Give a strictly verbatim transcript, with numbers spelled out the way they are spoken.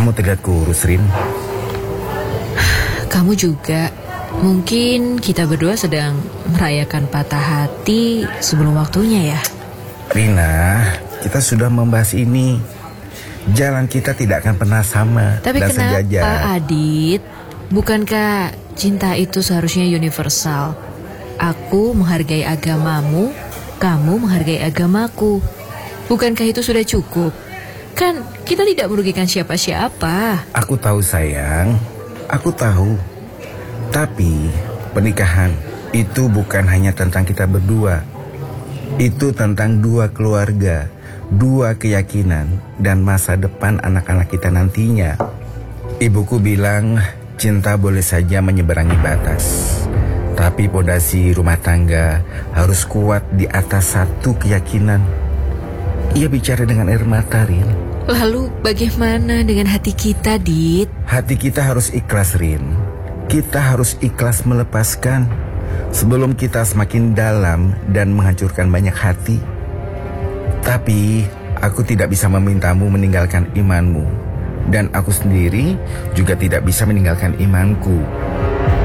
Kamu tegak kurus, Rin. Kamu juga. Mungkin kita berdua sedang merayakan patah hati sebelum waktunya ya. Rina, kita sudah membahas ini. Jalan kita tidak akan pernah sama. Tapi dan kenapa, sejajar. Adit? Bukankah cinta itu seharusnya universal? Aku menghargai agamamu, kamu menghargai agamaku. Bukankah itu sudah cukup? Kan kita tidak merugikan siapa-siapa. Aku tahu sayang, aku tahu. Tapi pernikahan itu bukan hanya tentang kita berdua. Itu tentang dua keluarga, dua keyakinan, dan masa depan anak-anak kita nantinya. Ibuku bilang cinta boleh saja menyeberangi batas, tapi pondasi rumah tangga harus kuat di atas satu keyakinan. Ia bicara dengan air mata, Rin. Lalu bagaimana dengan hati kita, Dit? Hati kita harus ikhlas, Rin. Kita harus ikhlas melepaskan sebelum kita semakin dalam dan menghancurkan banyak hati. Tapi aku tidak bisa memintamu meninggalkan imanmu, dan aku sendiri juga tidak bisa meninggalkan imanku.